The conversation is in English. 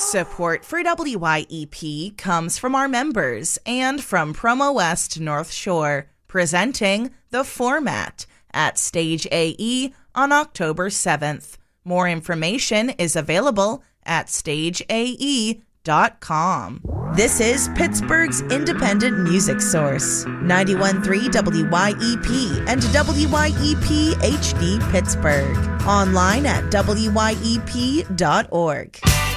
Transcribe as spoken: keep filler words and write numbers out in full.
Support for W Y E P comes from our members and from Promo West North Shore, presenting The Format at Stage A E on October seventh. More information is available at stage a e dot com. This is Pittsburgh's independent music source, ninety-one point three W Y E P and W Y E P H D Pittsburgh. Online at W Y E P dot org.